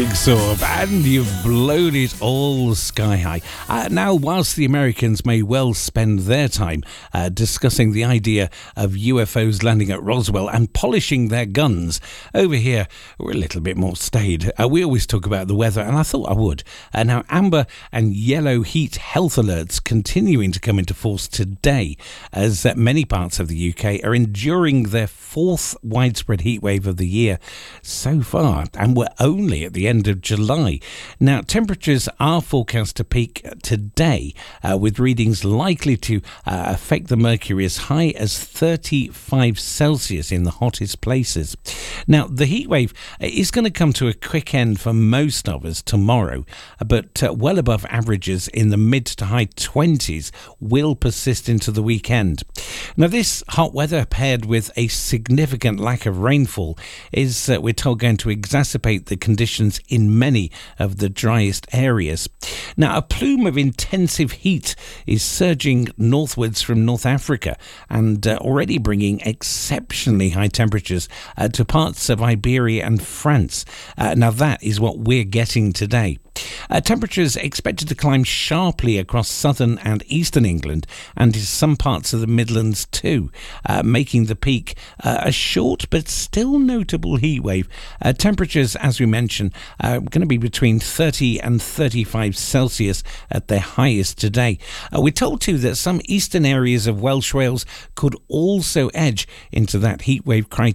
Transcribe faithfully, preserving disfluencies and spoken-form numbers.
Absorb, and you've blown it all sky high. Uh, now, whilst the Americans may well spend their time uh, discussing the idea of U F Os landing at Roswell and polishing their guns, over here we're a little bit more staid. Uh, we always talk about the weather, and I thought I would. Uh, now, amber and yellow heat health alerts continuing to come into force today, as uh, many parts of the U K are enduring their fourth widespread heat wave of the year so far, and we're only at the end of July. Now, temperatures are forecast to peak today, uh, with readings likely to uh, affect the mercury as high as thirty-five Celsius in the hottest places. Now, the heat wave is going to come to a quick end for most of us tomorrow, but uh, well above averages in the mid to high twenties will persist into the weekend. Now, this hot weather paired with a significant lack of rainfall is, uh, we're told, going to exacerbate the conditions in many of the driest areas. Now, a plume of intensive heat is surging northwards from North Africa and uh, already bringing exceptionally high temperatures uh, to parts of Iberia and France. Uh, now, that is what we're getting today. Uh, temperatures expected to climb sharply across southern and eastern England and in some parts of the Midlands too, uh, making the peak uh, a short but still notable heat wave. Uh, temperatures, as we mentioned, are going to be between thirty and thirty-five Celsius at their highest today. Uh, we're told too that some eastern areas of Welsh Wales could also edge into that heat wave criteria